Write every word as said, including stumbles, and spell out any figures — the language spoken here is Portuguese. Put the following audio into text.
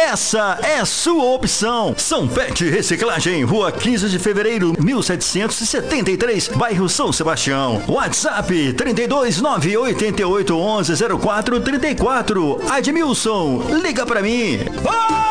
essa é sua opção. São Pet Reciclagem, Rua quinze de Fevereiro, mil setecentos e setenta e três, bairro São Sebastião. WhatsApp trinta e dois, nove oito oito, onze, zero quatro trinta e quatro. Admilson, liga pra mim.